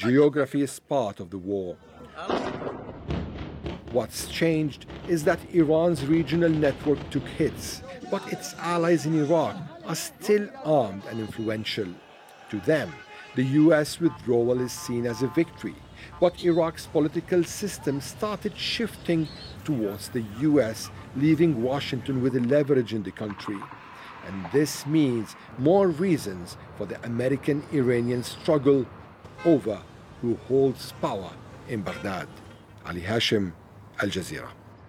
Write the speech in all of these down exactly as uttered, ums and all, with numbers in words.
Geography is part of the war. What's changed is that Iran's regional network took hits, but its allies in Iraq are still armed and influential. To them, the U S withdrawal is seen as a victory, but Iraq's political system started shifting towards the U S, leaving Washington with a leverage in the country. And this means more reasons for the American-Iranian struggle over who holds power in Baghdad. Ali Hashim, Al Jazeera.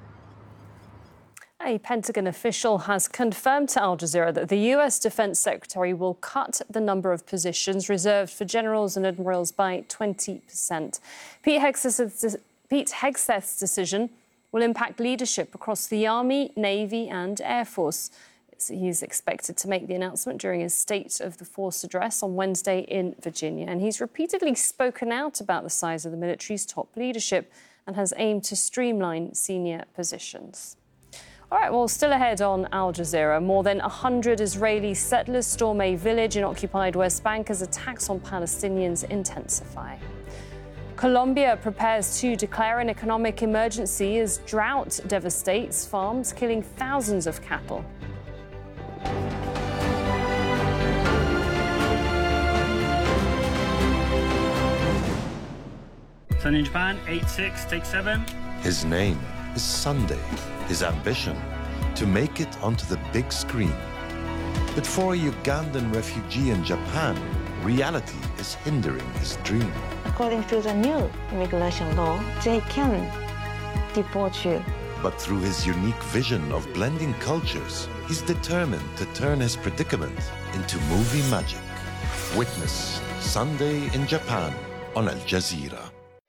A Pentagon official has confirmed to Al Jazeera that the U S Defense Secretary will cut the number of positions reserved for generals and admirals by twenty percent. Pete Hegseth's, Pete Hegseth's decision will impact leadership across the Army, Navy and Air Force. He's expected to make the announcement during his State of the Force address on Wednesday in Virginia. And he's repeatedly spoken out about the size of the military's top leadership and has aimed to streamline senior positions. All right, well, still ahead on Al Jazeera, more than one hundred Israeli settlers storm a village in occupied West Bank as attacks on Palestinians intensify. Colombia prepares to declare an economic emergency as drought devastates farms, killing thousands of cattle. Sun in Japan, eight six, take seven. His name is Sunday. His ambition, to make it onto the big screen. But for a Ugandan refugee in Japan, reality is hindering his dream. According to the new immigration law, they can deport you. But through his unique vision of blending cultures, he's determined to turn his predicament into movie magic. Witness Sunday in Japan on Al Jazeera.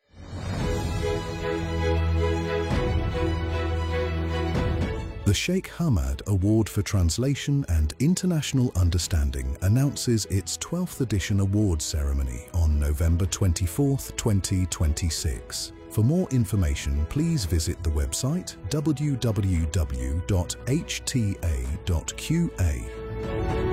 The Sheikh Hamad Award for Translation and International Understanding announces its twelfth edition awards ceremony on November twenty-fourth, twenty twenty-six. For more information, please visit the website w w w dot h t a dot q a.